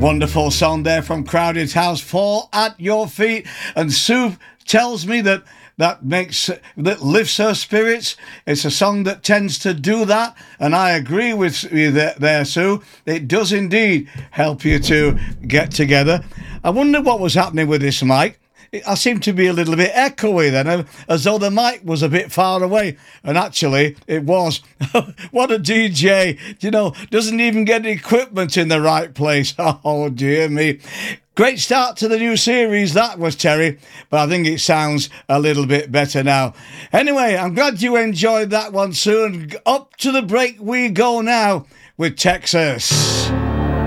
Wonderful song there from Crowded House, Fall at Your Feet. And Sue tells me that lifts her spirits. It's a song that tends to do that, and I agree with you there, Sue. It does indeed help you to get together. I wonder what was happening with this mic. I seem to be a little bit echoey then, as though the mic was a bit far away. And actually, it was. What a DJ, doesn't even get the equipment in the right place. Oh, dear me. Great start to the new series, that was, Terry, but I think it sounds a little bit better now. Anyway, I'm glad you enjoyed that one, Sue, and up to the break we go now with Texas.